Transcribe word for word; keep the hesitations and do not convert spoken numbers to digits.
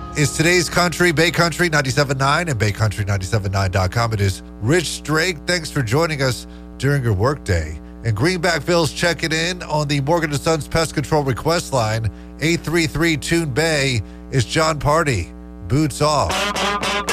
is today's country, Bay Country ninety-seven point nine and Bay Country ninety-seven point nine dot com. It is Rich Drake. Thanks for joining us during your workday. And Greenbackville's checking in on the Morgan and Sons Pest Control request line, eight three three, Tune Bay. Is John Party. Boots off.